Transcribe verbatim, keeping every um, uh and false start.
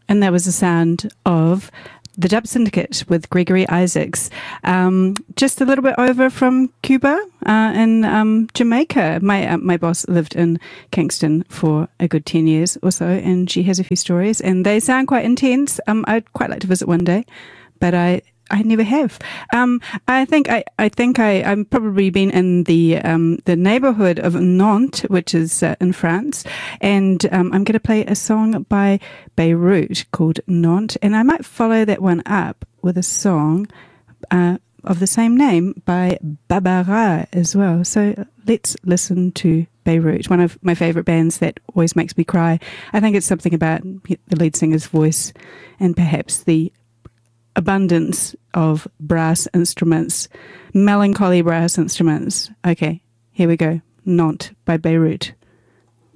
And that was the sound of the Dub Syndicate with Gregory Isaacs. Um, just a little bit over from Cuba uh, in um, Jamaica. My uh, my boss lived in Kingston for a good ten years or so, and she has a few stories, and they sound quite intense. Um, I'd quite like to visit one day, but I... I never have. Um, I think I, I think I, I've probably been in the um, the neighborhood of Nantes, which is uh, in France, and um, I'm going to play a song by Beirut called Nantes, and I might follow that one up with a song uh, of the same name by Barbara as well. So let's listen to Beirut, one of my favorite bands that always makes me cry. I think it's something about the lead singer's voice and perhaps the abundance of brass instruments, melancholy brass instruments. Okay, here we go. Nantes by Beirut.